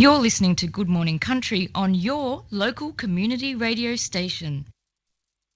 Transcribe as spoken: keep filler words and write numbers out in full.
You're listening to Good Morning Country on your local community radio station.